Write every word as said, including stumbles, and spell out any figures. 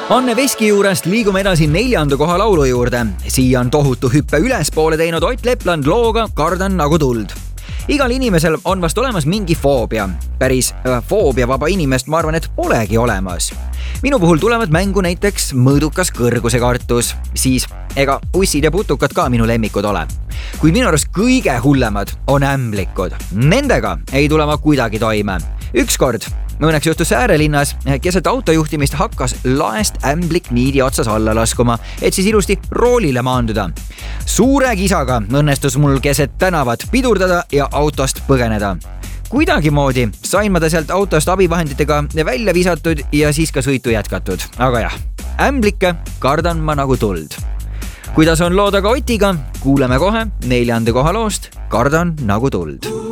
Anne Veski juurest liigume edasi neljanda koha laulu juurde. Siia on tohutu hüppe ülespoole teinud Ott Lepland looga Kardan nagu tuld. Igal inimesel on vast olemas mingi foobia. Päris äh, foobia vaba inimest ma arvan, et polegi olemas. Minu puhul tulevad mängu näiteks mõõdukas kõrguse kartus, siis ega ussid ja putukad ka minu lemmikud ole. Kuid minu arust kõige hullemad on ämblikud. Nendega ei tule ma kuidagi toime. Ükskord mõneks juhtus äärelinnas, keset autojuhtimist hakkas laest ämblik niidi otsas alla laskuma, et siis ilusti roolile maanduda. Suure kisaga õnnestus mul keset tänavat pidurdada ja autost põgeneda. Kuidagimoodi sain ma ta sealt autost abivahenditega välja visatud ja siis ka sõitu jätkatud. Aga jah, ämblikke kardan ma nagu tuld. Kuidas on loodaga Otiga, kuuleme kohe neljanda koha loost Kardan nagu tuld.